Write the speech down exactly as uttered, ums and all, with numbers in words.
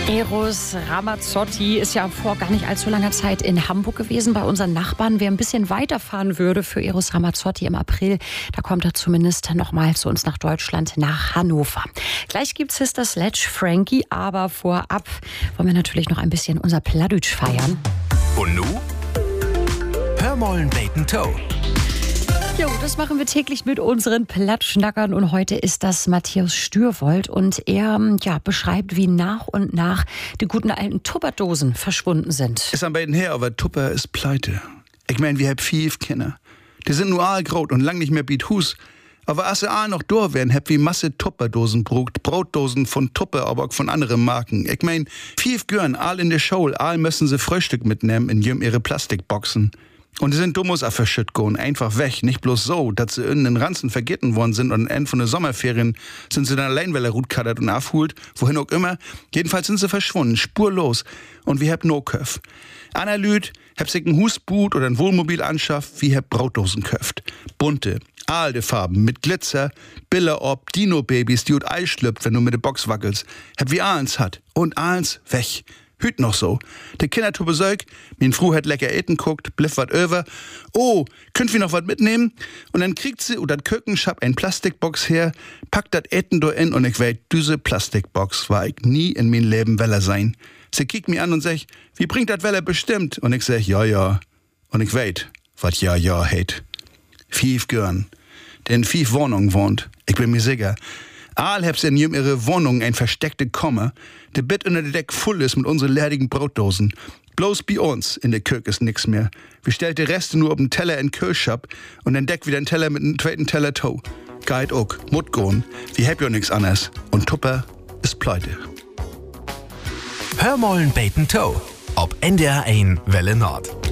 Eros Ramazzotti ist ja vor gar nicht allzu langer Zeit in Hamburg gewesen bei unseren Nachbarn. Wer ein bisschen weiterfahren würde für Eros Ramazzotti im April, da kommt er zumindest noch mal zu uns nach Deutschland, nach Hannover. Gleich gibt's Sister Sledge, Frankie, aber vorab wollen wir natürlich noch ein bisschen unser Plattdeutsch feiern. Und nu? Hör mollen Bacon Toe. Jo, das machen wir täglich mit unseren Plattschnackern und heute ist das Matthäus Stürwold und er ja, beschreibt, wie nach und nach die guten alten Tupperdosen verschwunden sind. Ist am beiden her, aber Tupper ist pleite. Ich mein, wir hab fief Kinder. Die sind nur aalgraut und lang nicht mehr biet Hus. Aber als sie noch da wären, hab wie Masse Tupperdosen brugt, Brotdosen von Tupper, aber auch von anderen Marken. Ich mein, fief Görn, all in der Show, all müssen sie Frühstück mitnehmen in jüm ihre Plastikboxen. Und die sind dummus auf verschütt gehen, einfach weg. Nicht bloß so, dass sie in den Ranzen vergessen worden sind und am Ende von den Sommerferien sind sie dann allein, weil er rutkattert und aufholt, wohin auch immer. Jedenfalls sind sie verschwunden, spurlos. Und wir hab no Köf. Anna Lüd, hab sich ein Husboot oder ein Wohnmobil anschafft, wie hab Brotdosen köft. Bunte, alte Farben mit Glitzer, Biller ob, Dino-Babys, die ut Ei schlüpft, wenn du mit der Box wackelst. Hab wie Ahlens hat. Und Ahlens weg. Hüt noch so. De Kinder tu besäug, min Fru hat lecker eten guckt, bliff wat över. Oh, könnt wir noch wat mitnehmen? Und dann kriegt sie oder Köken schab ein Plastikbox her, packt dat Eten do in und ich weet, düse Plastikbox war ich nie in mein Leben Weller sein. Sie kickt mir an und sech, wie bringt dat Weller bestimmt? Und ich sech, ja, ja. Und ich weet, wat ja, ja heit. Fief Görn, der in fief Wohnungen wohnt. Ich bin mir sicher. Aal hab's in jem ihre Wohnung ein versteckte Komme, der Bett unter der Deck voll ist mit unseren leerigen Brotdosen. Bloß bei uns in der Kirche ist nix mehr. Wir stellt die Reste nur auf den Teller in Kirchschab und dann deckt wieder ein Teller mit einem zweiten Teller Tau. Geht auch, mut gehen. Wir hab ja nix anderes. Und Tupper ist pleite. Hör mollen Bacon Toe. Ob N D R eins Welle Nord.